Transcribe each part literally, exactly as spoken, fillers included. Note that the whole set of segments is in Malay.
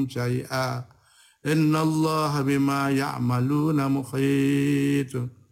syai'a innallaha bima ya'maluna muhit.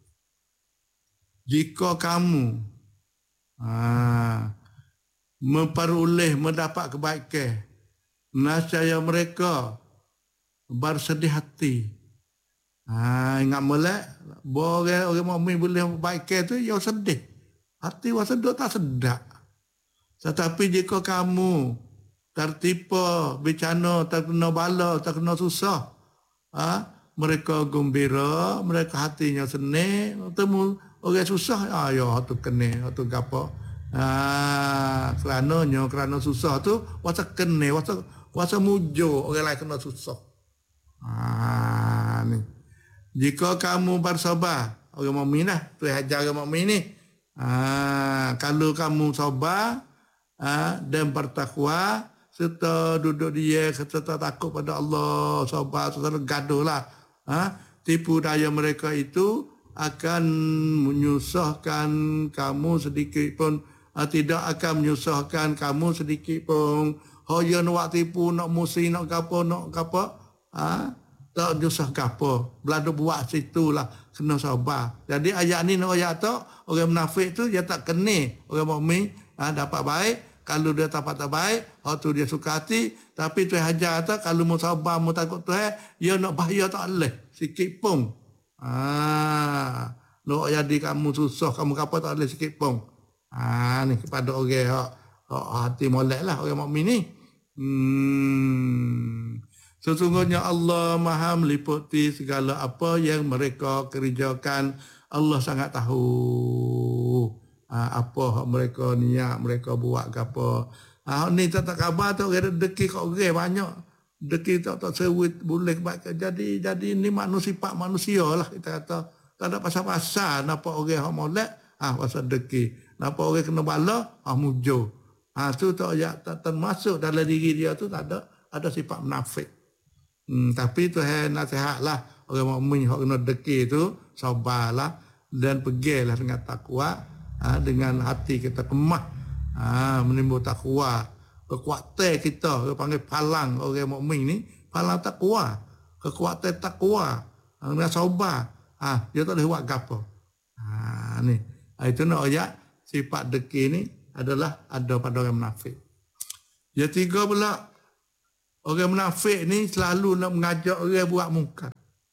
Jika kamu ha, memperoleh mendapat kebaikan, nascaya mereka bersedih hati. Ha, ingat molek, orang orang mukmin boleh kebaikan tu yang sedih. Hati wa sedih tak sedap. Tetapi jika kamu tertipu, bencana, terkena bala, terkena susah, ha, mereka gembira, mereka hatinya senang, temu orang susah, ah ya tu kena, tu gapo. Ah, kerananya kerana susah tu wasa kena, wasa wasa mujo orang lain kena susah. Ah ni. Jika kamu bersabar, orang mukmin lah, tu ajar orang mukmin ni. Ah, kalau kamu sabar, ah, dan bertakwa serta duduk dia serta takut pada Allah, sabar serta gaduhlah. Ah, tipu daya mereka itu akan menyusahkan kamu sedikit pun, uh, tidak akan menyusahkan kamu sedikit pun. Hoya nak tipu, nak musi, nak gapo, nak gapo, ha? Tak nyusah gapo. Beladu buat situlah, kena sabar. Jadi ayat ni nak ayat tu, orang munafik tu dia tak kena orang mukmin ha, dapat baik. Kalau dia dapat tak baik, oh tu dia suka hati. Tapi tu hajar tu, kalau mau sabar, mau takut Tuhan, dia nak bahaya tak boleh. Sikit pun. Ah, nak jadi kamu susah, kamu apa tak boleh sikit pun. Ah, ni kepada orang hak hati molek lah orang mukmin ni. Hmm. Sesungguhnya Allah Maha meliputi segala apa yang mereka kerjakan. Allah sangat tahu ah, apa mereka niat, mereka buat ke apa. Ah, ni tak tak khabar tu orang deki kat orang banyak. Deki tak tak sewit boleh baik. Jadi jadi ni manusia sifat manusia lah kita kata. Tak ada pasal-pasal nampak orang hak molek, ah pasal deki. Nampak orang kena bala, ah mujo. Ah tu tak ya tak termasuk dalam diri dia tu tak ada ada sifat munafik. Hmm, tapi Tuhan nasihatlah orang mukmin hak kena deki tu sabarlah dan pergilah dengan takwa, ah, dengan hati kita kemah, ah menimbul takwa. Kekuatan kita, kita panggil palang orang mukmin ni, palang takwa. Kekuatan takwa, dengan sabar. Ah, dia tak boleh buat gapo. Ah ni. Itu nak ayat sifat deki ni adalah ada pada orang munafik. Yang tiga pula, orang munafik ni selalu nak mengajak orang buat mungkar.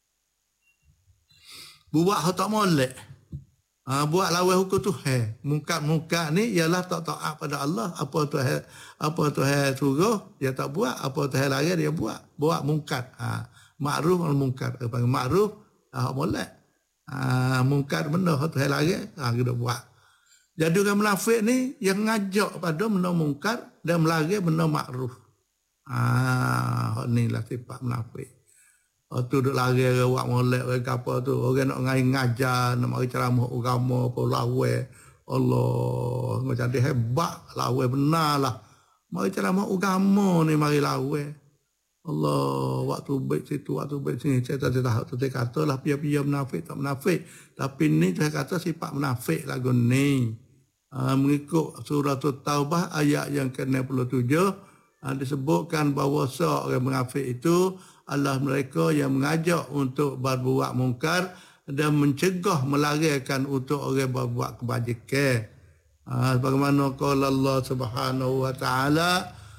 Buat hal tak molek. Ha, buat lawan hukum Tuhan. Mungkar-mungkar ni ialah tak taat pada Allah. Apa Tuhan apa Tuhan suruh dia tak buat, apa Tuhan larang dia buat. Buat mungkar. Ha, makruf dan mungkar. Dia panggil makruf, ha, molek. Ha, mungkar benda Tuhan larang, ha, kita buat. Jadi orang munafik ni yang ngajak pada benda mungkar dan melarang benda makruf. Ah, ha, inilah sifat munafik. Oh, tu duk lari orang buat molek orang apa tu. Orang nak ngai ngajar, nak mari ceramah agama apa lawan. Allah, macam dia hebat, lawan benarlah. Mari ceramah agama ni mari lawan. Allah, waktu baik situ, waktu baik sini. Saya tak tahu tu dia katalah pia-pia munafik tak munafik. Tapi ni saya kata sifat munafik lagu ni. Uh, mengikut surah Taubah ayat yang ke enam puluh tujuh uh, disebutkan bahawa seorang munafik itu adalah mereka yang mengajak untuk berbuat mungkar dan mencegah melarikan untuk orang berbuat kebajikan. Ha, bagaimana qala Allah Subhanahu wa taala